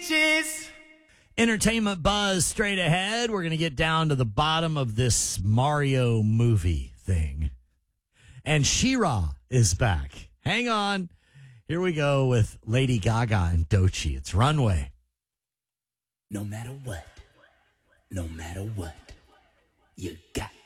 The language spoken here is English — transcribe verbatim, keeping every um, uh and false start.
peaches. Entertainment buzz straight ahead. We're going to get down to the bottom of this Mario movie thing. And She-Ra is back. Hang on. Here we go with Lady Gaga and Doechii. It's Runway. No matter what, no matter what, you got